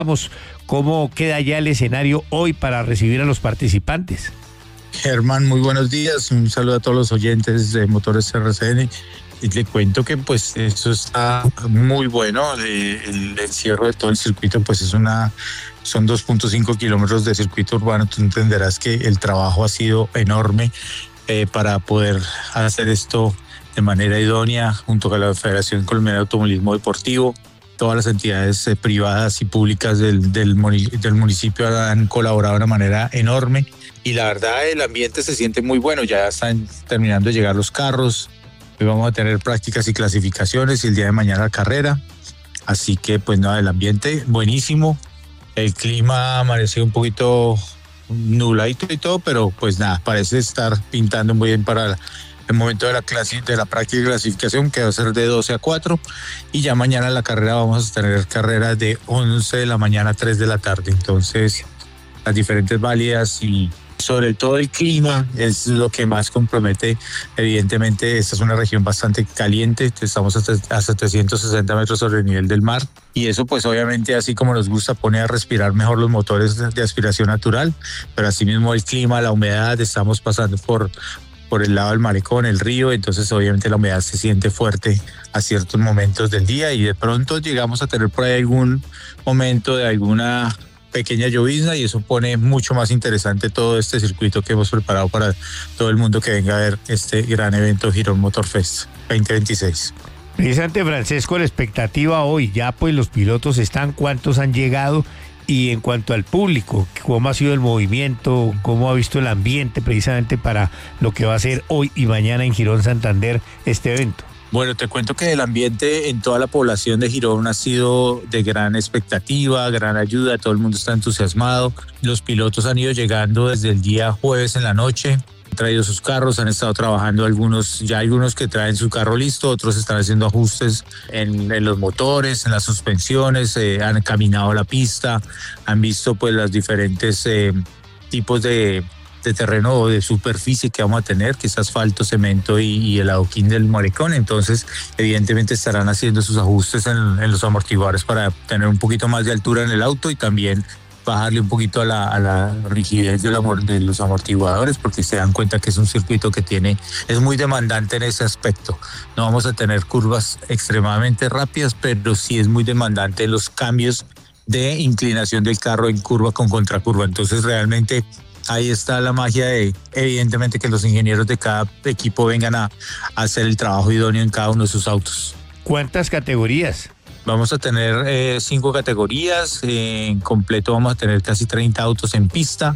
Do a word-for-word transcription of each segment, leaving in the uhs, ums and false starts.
¿Cómo queda ya el escenario hoy para recibir a los participantes? Germán, muy buenos días. Un saludo a todos los oyentes de Motores R C N. Y le cuento que pues eso está muy bueno. El, el cierre de todo el circuito pues es una, son dos punto cinco kilómetros de circuito urbano. Tú entenderás que el trabajo ha sido enorme eh, para poder hacer esto de manera idónea junto con la Federación Colombiana de Automovilismo Deportivo. Todas las entidades eh, privadas y públicas del, del, del municipio han colaborado de una manera enorme y la verdad el ambiente se siente muy bueno. Ya están terminando de llegar los carros. Hoy vamos a tener prácticas y clasificaciones y el día de mañana la carrera. Así que pues nada, el ambiente buenísimo. El clima amaneció un poquito nubladito y todo, pero pues nada, parece estar pintando muy bien para el momento de la clase, de la práctica y clasificación, que va a ser de doce a cuatro, y ya mañana en la carrera vamos a tener carreras de once de la mañana a tres de la tarde. Entonces las diferentes válidas y sobre todo el clima es lo que más compromete. Evidentemente esta es una región bastante caliente, estamos hasta, hasta trescientos sesenta metros sobre el nivel del mar y eso pues obviamente así como nos gusta pone a respirar mejor los motores de aspiración natural, pero asimismo el clima, la humedad, estamos pasando por por el lado del malecón, el río, entonces obviamente la humedad se siente fuerte a ciertos momentos del día y de pronto llegamos a tener por ahí algún momento de alguna pequeña llovizna y eso pone mucho más interesante todo este circuito que hemos preparado para todo el mundo que venga a ver este gran evento Girón Motor Fest veinte veintiséis. Precisamente, Francesco, la expectativa hoy, ya pues los pilotos están, ¿cuántos han llegado? Y en cuanto al público, ¿cómo ha sido el movimiento? ¿Cómo ha visto el ambiente precisamente para lo que va a ser hoy y mañana en Girón Santander este evento? Bueno, te cuento que el ambiente en toda la población de Girón ha sido de gran expectativa, gran ayuda, todo el mundo está entusiasmado. Los pilotos han ido llegando desde el día jueves en la noche, han traído sus carros, han estado trabajando algunos, ya algunos que traen su carro listo, otros están haciendo ajustes en, en los motores, en las suspensiones, eh, han caminado la pista, han visto pues los diferentes eh, tipos de... de terreno o de superficie que vamos a tener, que es asfalto, cemento y, y el adoquín del malecón. Entonces evidentemente estarán haciendo sus ajustes en, en los amortiguadores para tener un poquito más de altura en el auto y también bajarle un poquito a la, a la rigidez de, la, de los amortiguadores, porque se dan cuenta que es un circuito que tiene, es muy demandante en ese aspecto. No vamos a tener curvas extremadamente rápidas, pero sí es muy demandante en los cambios de inclinación del carro en curva con contracurva. Entonces realmente ahí está la magia de, evidentemente, que los ingenieros de cada equipo vengan a, a hacer el trabajo idóneo en cada uno de sus autos. ¿Cuántas categorías? Vamos a tener eh, cinco categorías, eh, en completo vamos a tener casi treinta autos en pista.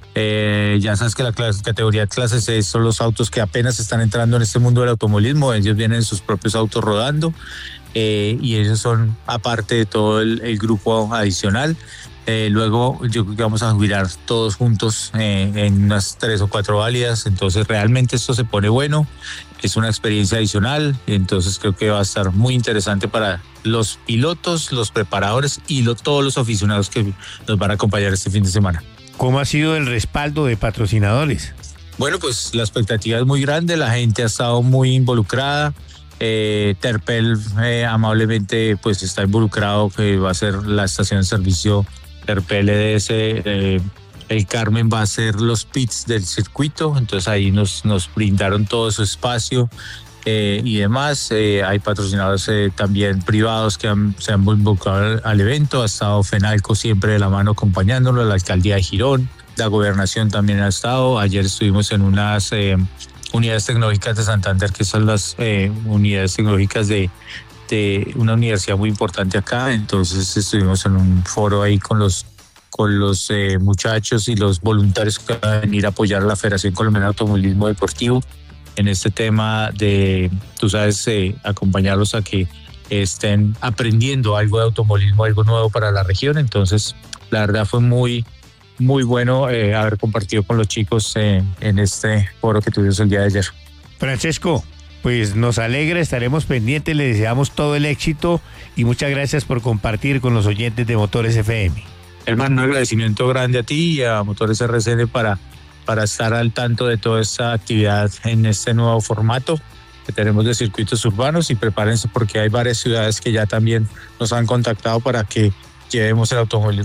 Eh, ya sabes que la clase, categoría clase C son los autos que apenas están entrando en este mundo del automovilismo, ellos vienen en sus propios autos rodando eh, y ellos son aparte de todo el, el grupo adicional. Eh, luego yo creo que vamos a jubilar todos juntos eh, en unas tres o cuatro válidas, entonces realmente esto se pone bueno, es una experiencia adicional, entonces creo que va a estar muy interesante para los pilotos, los preparadores y lo, todos los aficionados que nos van a acompañar este fin de semana. ¿Cómo ha sido el respaldo de patrocinadores? Bueno, pues la expectativa es muy grande, la gente ha estado muy involucrada. Eh, Terpel eh, amablemente pues está involucrado, que va a ser la estación de servicio Terpel E D S, eh, el Carmen va a hacer los pits del circuito, entonces ahí nos, nos brindaron todo su espacio eh, y demás. Eh, hay patrocinadores eh, también privados que han, se han involucrado al, al evento, ha estado Fenalco siempre de la mano acompañándolo, la alcaldía de Girón, la gobernación también ha estado. Ayer estuvimos en unas eh, unidades tecnológicas de Santander, que son las eh, unidades tecnológicas de de una universidad muy importante acá, entonces estuvimos en un foro ahí con los con los eh, muchachos y los voluntarios que van a venir a apoyar a la Federación Colombiana de Automovilismo Deportivo en este tema de, tú sabes, eh, acompañarlos a que estén aprendiendo algo de automovilismo, algo nuevo para la región. Entonces la verdad fue muy muy bueno eh, haber compartido con los chicos eh, en este foro que tuvimos el día de ayer. Francesco, pues nos alegra, estaremos pendientes, le deseamos todo el éxito y muchas gracias por compartir con los oyentes de Motores F M. Hermano, un agradecimiento grande a ti y a Motores R C N para, para estar al tanto de toda esta actividad en este nuevo formato que tenemos de circuitos urbanos, y prepárense porque hay varias ciudades que ya también nos han contactado para que llevemos el automovilismo